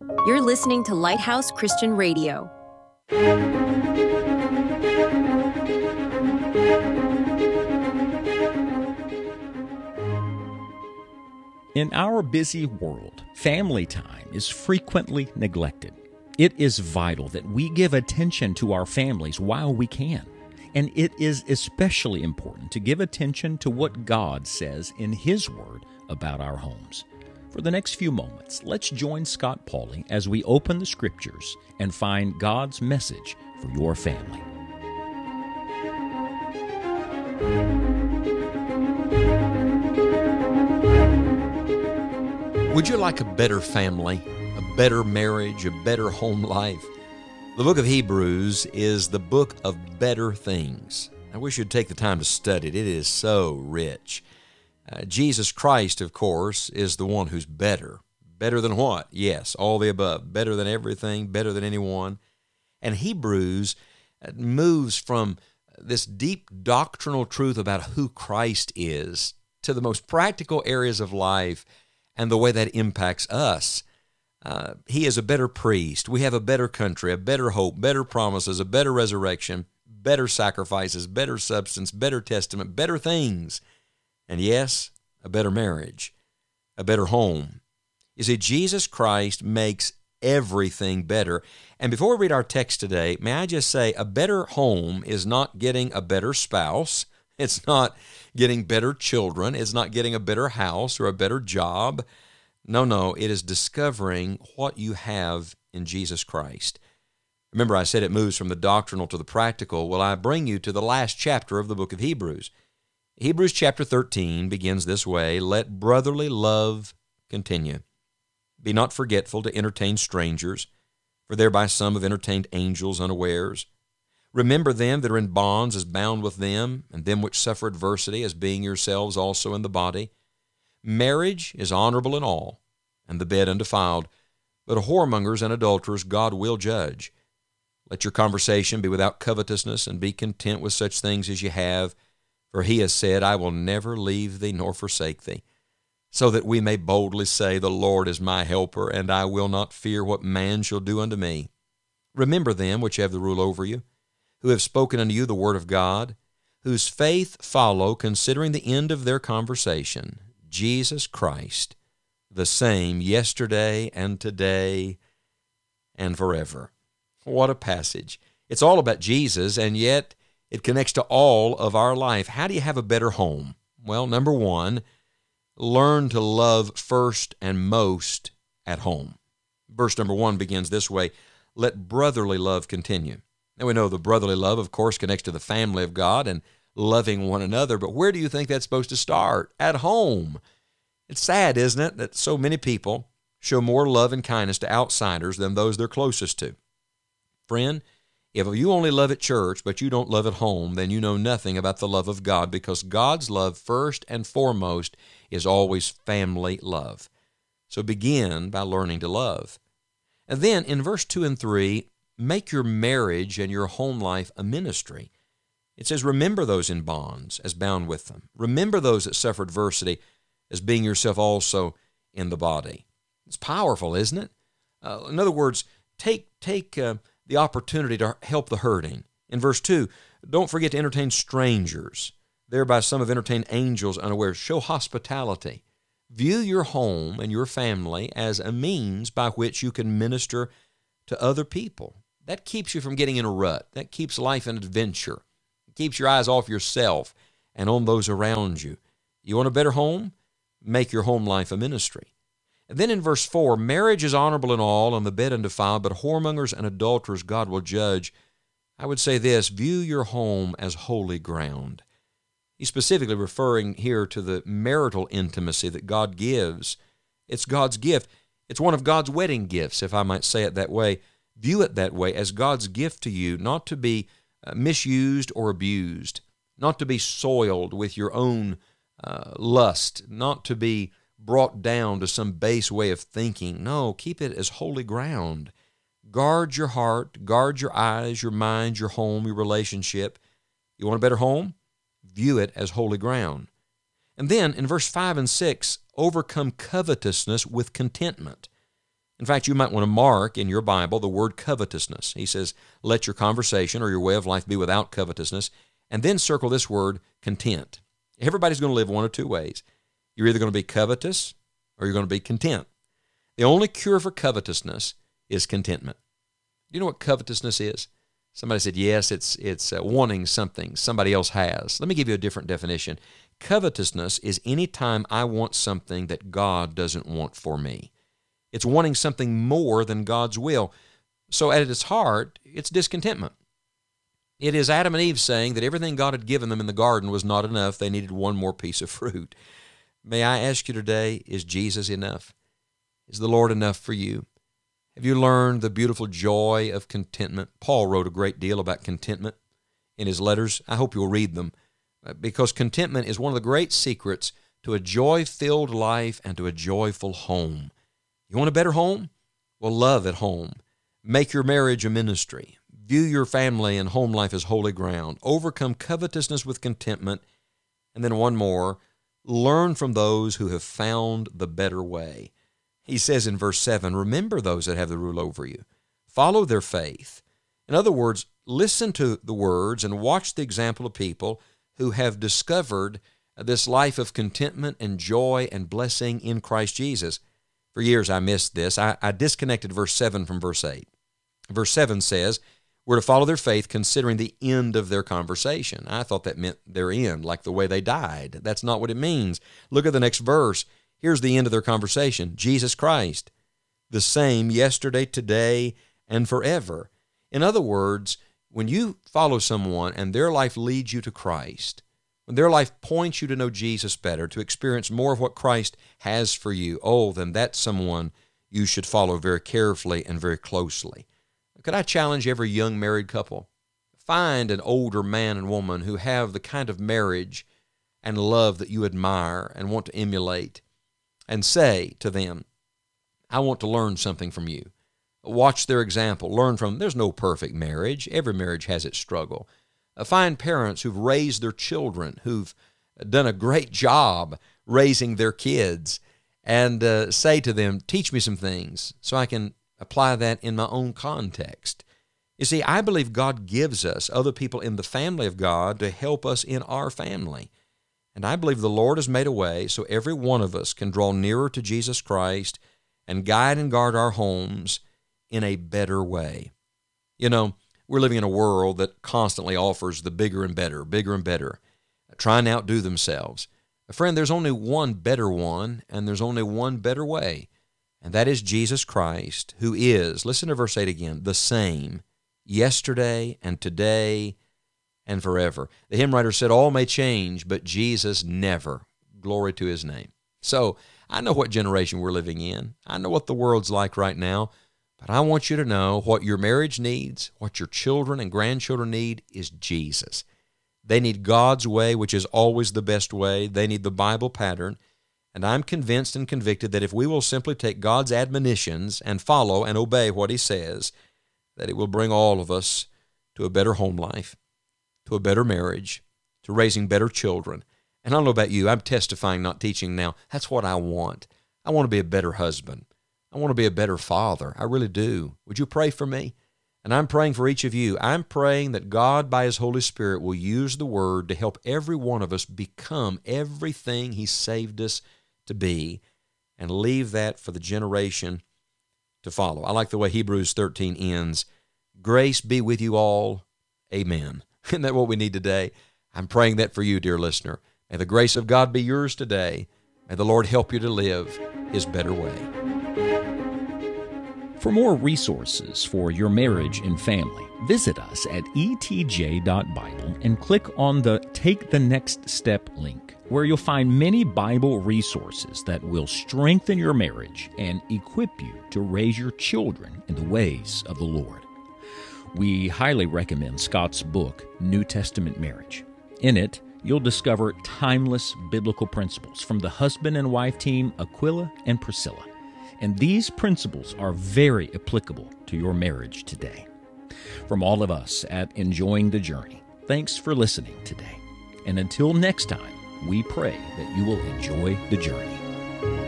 You're listening to Lighthouse Christian Radio. In our busy world, family time is frequently neglected. It is vital that we give attention to our families while we can. And it is especially important to give attention to what God says in His Word about our homes. For the next few moments, let's join Scott Pauley as we open the Scriptures and find God's message for your family. Would you like a better family, a better marriage, a better home life? The book of Hebrews is the book of better things. I wish you'd take the time to study it. It is so rich. Jesus Christ, of course, is the one who's better. Better than what? Yes, all the above. Better than everything, better than anyone. And Hebrews moves from this deep doctrinal truth about who Christ is to the most practical areas of life and the way that impacts us. He is a better priest. We have a better country, a better hope, better promises, a better resurrection, better sacrifices, better substance, better testament, better things. And yes, a better marriage, a better home. You see, Jesus Christ makes everything better. And before we read our text today, may I just say, a better home is not getting a better spouse. It's not getting better children. It's not getting a better house or a better job. No, it is discovering what you have in Jesus Christ. Remember, I said it moves from the doctrinal to the practical. Well, I bring you to the last chapter of the book of Hebrews. Hebrews chapter 13 begins this way: "Let brotherly love continue. Be not forgetful to entertain strangers, for thereby some have entertained angels unawares. Remember them that are in bonds as bound with them, and them which suffer adversity as being yourselves also in the body. Marriage is honorable in all, and the bed undefiled, but whoremongers and adulterers God will judge. Let your conversation be without covetousness, and be content with such things as you have, for He has said, I will never leave thee nor forsake thee, so that we may boldly say, the Lord is my helper, and I will not fear what man shall do unto me. Remember them which have the rule over you, who have spoken unto you the word of God, whose faith follow, considering the end of their conversation, Jesus Christ, the same yesterday and today and forever." What a passage. It's all about Jesus, and yet it connects to all of our life. How do you have a better home? Well, number one, learn to love first and most at home. Verse number 1 begins this way: "Let brotherly love continue." Now we know the brotherly love, of course, connects to the family of God and loving one another, but where do you think that's supposed to start? At home. It's sad, isn't it, that so many people show more love and kindness to outsiders than those they're closest to. Friend, if you only love at church, but you don't love at home, then you know nothing about the love of God, because God's love, first and foremost, is always family love. So begin by learning to love. And then in verse 2 and 3, make your marriage and your home life a ministry. It says, remember those in bonds as bound with them. Remember those that suffer adversity as being yourself also in the body. It's powerful, isn't it? In other words, take the opportunity to help the hurting. In verse 2, don't forget to entertain strangers. Thereby some have entertained angels unawares. Show hospitality. View your home and your family as a means by which you can minister to other people. That keeps you from getting in a rut. That keeps life an adventure. It keeps your eyes off yourself and on those around you. You want a better home? Make your home life a ministry. And then in verse 4, marriage is honorable in all, and the bed undefiled, but whoremongers and adulterers God will judge. I would say this: view your home as holy ground. He's specifically referring here to the marital intimacy that God gives. It's God's gift. It's one of God's wedding gifts, if I might say it that way. View it that way, as God's gift to you, not to be misused or abused, not to be soiled with your own lust, not to be brought down to some base way of thinking. No, keep it as holy ground. Guard your heart, guard your eyes, your mind, your home, your relationship. You want a better home? View it as holy ground. And then in verse 5 and 6, overcome covetousness with contentment. In fact, you might want to mark in your Bible the word covetousness. He says, let your conversation or your way of life be without covetousness, and then circle this word content. Everybody's going to live one of two ways. You're either going to be covetous or you're going to be content. The only cure for covetousness is contentment. Do you know what covetousness is? Somebody said, yes, it's wanting something somebody else has. Let me give you a different definition. Covetousness is any time I want something that God doesn't want for me. It's wanting something more than God's will. So at its heart, it's discontentment. It is Adam and Eve saying that everything God had given them in the garden was not enough. They needed one more piece of fruit. May I ask you today, is Jesus enough? Is the Lord enough for you? Have you learned the beautiful joy of contentment? Paul wrote a great deal about contentment in his letters. I hope you'll read them, because contentment is one of the great secrets to a joy-filled life and to a joyful home. You want a better home? Well, love at home. Make your marriage a ministry. View your family and home life as holy ground. Overcome covetousness with contentment. And then one more, learn from those who have found the better way. He says in verse 7, remember those that have the rule over you. Follow their faith. In other words, listen to the words and watch the example of people who have discovered this life of contentment and joy and blessing in Christ Jesus. For years I missed this. I disconnected verse 7 from verse 8. Verse 7 says, we're to follow their faith considering the end of their conversation. I thought that meant their end, like the way they died. That's not what it means. Look at the next verse. Here's the end of their conversation. Jesus Christ, the same yesterday, today, and forever. In other words, when you follow someone and their life leads you to Christ, when their life points you to know Jesus better, to experience more of what Christ has for you, oh, then that's someone you should follow very carefully and very closely. Could I challenge every young married couple? Find an older man and woman who have the kind of marriage and love that you admire and want to emulate, and say to them, I want to learn something from you. Watch their example. Learn from them. There's no perfect marriage. Every marriage has its struggle. Find parents who've raised their children, who've done a great job raising their kids, and say to them, teach me some things so I can apply that in my own context. You see, I believe God gives us other people in the family of God to help us in our family. And I believe the Lord has made a way so every one of us can draw nearer to Jesus Christ and guide and guard our homes in a better way. You know, we're living in a world that constantly offers the bigger and better, trying to outdo themselves. Friend, there's only one better one, and there's only one better way, and that is Jesus Christ, who is, listen to verse 8 again, the same yesterday and today and forever. The hymn writer said, all may change, but Jesus never. Glory to his name. So I know what generation we're living in. I know what the world's like right now. But I want you to know what your marriage needs, what your children and grandchildren need is Jesus. They need God's way, which is always the best way. They need the Bible pattern. And I'm convinced and convicted that if we will simply take God's admonitions and follow and obey what he says, that it will bring all of us to a better home life, to a better marriage, to raising better children. And I don't know about you, I'm testifying, not teaching now. That's what I want. I want to be a better husband. I want to be a better father. I really do. Would you pray for me? And I'm praying for each of you. I'm praying that God, by his Holy Spirit, will use the Word to help every one of us become everything he saved us to be, and leave that for the generation to follow. I like the way Hebrews 13 ends. Grace be with you all. Amen. Isn't that what we need today? I'm praying that for you, dear listener. May the grace of God be yours today. May the Lord help you to live his better way. For more resources for your marriage and family, visit us at etj.bible and click on the Take the Next Step link, where you'll find many Bible resources that will strengthen your marriage and equip you to raise your children in the ways of the Lord. We highly recommend Scott's book, New Testament Marriage. In it, you'll discover timeless biblical principles from the husband and wife team Aquila and Priscilla. And these principles are very applicable to your marriage today. From all of us at Enjoying the Journey, thanks for listening today. And until next time, we pray that you will enjoy the journey.